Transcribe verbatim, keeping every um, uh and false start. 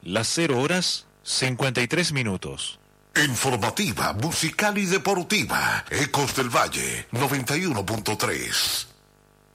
las cero horas cincuenta y tres minutos. Informativa, musical y deportiva. Ecos del Valle, noventa y uno punto tres.